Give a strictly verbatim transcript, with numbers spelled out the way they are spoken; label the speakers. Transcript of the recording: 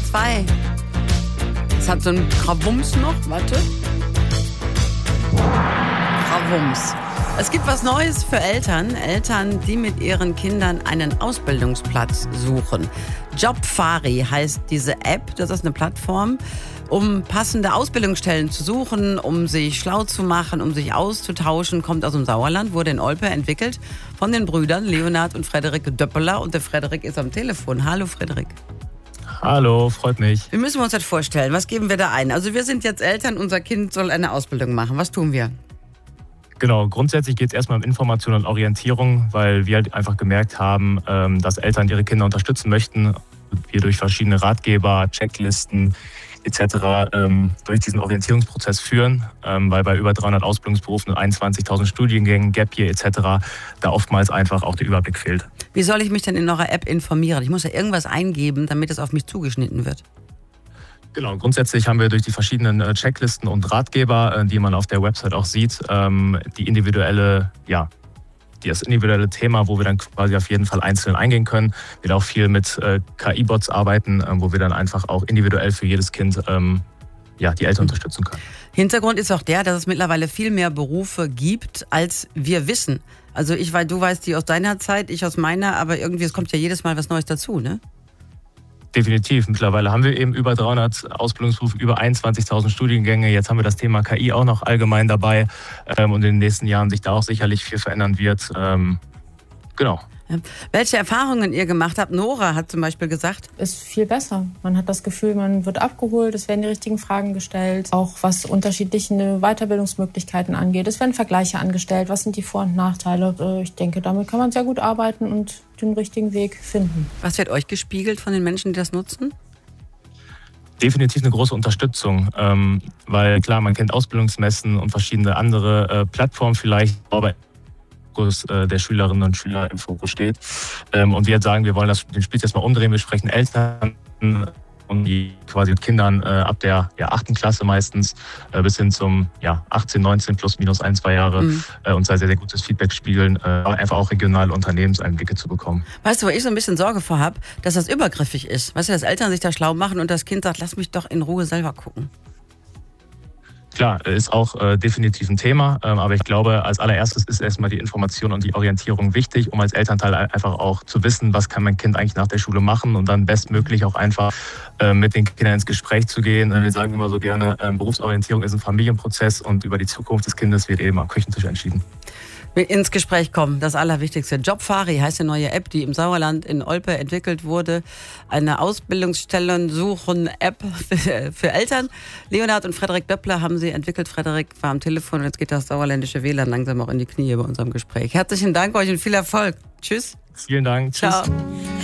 Speaker 1: zwei. Es hat so einen Krawums noch. Warte. Krawums. Es gibt was Neues für Eltern. Eltern, die mit ihren Kindern einen Ausbildungsplatz suchen. Jobfari heißt diese App. Das ist eine Plattform, um passende Ausbildungsstellen zu suchen, um sich schlau zu machen, um sich auszutauschen. Kommt aus dem Sauerland, wurde in Olpe entwickelt von den Brüdern Leonhard und Frederik Döppeler. Und der Frederik ist am Telefon. Hallo Frederik.
Speaker 2: Hallo, freut mich.
Speaker 1: Wie müssen wir uns das vorstellen? Was geben wir da ein? Also wir sind jetzt Eltern, unser Kind soll eine Ausbildung machen. Was tun wir?
Speaker 2: Genau, grundsätzlich geht es erstmal um Information und Orientierung, weil wir halt einfach gemerkt haben, dass Eltern ihre Kinder unterstützen möchten. Wir durch verschiedene Ratgeber, Checklisten et cetera ähm, durch diesen Orientierungsprozess führen, ähm, weil bei über dreihundert Ausbildungsberufen und einundzwanzigtausend Studiengängen, Gap Year et cetera da oftmals einfach auch der Überblick fehlt.
Speaker 1: Wie soll ich mich denn in eurer App informieren? Ich muss ja irgendwas eingeben, damit es auf mich zugeschnitten wird.
Speaker 2: Genau, grundsätzlich haben wir durch die verschiedenen Checklisten und Ratgeber, die man auf der Website auch sieht, die individuelle, ja, das individuelle Thema, wo wir dann quasi auf jeden Fall einzeln eingehen können. Wir auch viel mit K I-Bots arbeiten, wo wir dann einfach auch individuell für jedes Kind ja, die Eltern unterstützen können.
Speaker 1: Hintergrund ist auch der, dass es mittlerweile viel mehr Berufe gibt, als wir wissen. Also ich weiß, du weißt die aus deiner Zeit, ich aus meiner, aber irgendwie es kommt ja jedes Mal was Neues dazu, ne?
Speaker 2: Definitiv. Mittlerweile haben wir eben über dreihundert Ausbildungsberufe, über einundzwanzigtausend Studiengänge. Jetzt haben wir das Thema K I auch noch allgemein dabei ähm, und in den nächsten Jahren sich da auch sicherlich viel verändern wird. Ähm, genau.
Speaker 1: Ja. Welche Erfahrungen ihr gemacht habt? Nora hat zum Beispiel gesagt,
Speaker 3: ist viel besser. Man hat das Gefühl, man wird abgeholt, es werden die richtigen Fragen gestellt. Auch was unterschiedliche Weiterbildungsmöglichkeiten angeht. Es werden Vergleiche angestellt. Was sind die Vor- und Nachteile? Ich denke, damit kann man sehr gut arbeiten und den richtigen Weg finden.
Speaker 1: Was wird euch gespiegelt von den Menschen, die das nutzen?
Speaker 2: Definitiv eine große Unterstützung, ähm, weil klar, man kennt Ausbildungsmessen und verschiedene andere äh, Plattformen vielleicht, aber der Schülerinnen und Schüler im Fokus steht. Und wir sagen, wir wollen das, den Spieß jetzt mal umdrehen. Wir sprechen Eltern und die quasi mit Kindern ab der ja, achten Klasse meistens bis hin zum ja, achtzehn, neunzehn plus minus ein, zwei Jahre mhm. uns sehr, sehr gutes Feedback spiegeln, einfach auch regionale Unternehmenseinblicke zu bekommen.
Speaker 1: Weißt du, wo ich so ein bisschen Sorge vor habe, dass das übergriffig ist. Weißt du, dass Eltern sich da schlau machen und das Kind sagt, lass mich doch in Ruhe selber gucken.
Speaker 2: Klar, ist auch äh, definitiv ein Thema, ähm, aber ich glaube, als allererstes ist erstmal die Information und die Orientierung wichtig, um als Elternteil einfach auch zu wissen, was kann mein Kind eigentlich nach der Schule machen und dann bestmöglich auch einfach äh, mit den Kindern ins Gespräch zu gehen. Wir sagen immer so gerne, äh, Berufsorientierung ist ein Familienprozess und über die Zukunft des Kindes wird eben am Küchentisch entschieden.
Speaker 1: Ins Gespräch kommen, das Allerwichtigste. Jobfari heißt eine neue App, die im Sauerland in Olpe entwickelt wurde. Eine Ausbildungsstellensuchen-App für, für Eltern. Leonhard und Frederik Döppler haben sie entwickelt. Frederik war am Telefon und jetzt geht das sauerländische W L A N langsam auch in die Knie bei unserem Gespräch. Herzlichen Dank euch und viel Erfolg. Tschüss.
Speaker 2: Vielen Dank.
Speaker 1: Ciao.
Speaker 2: Tschüss.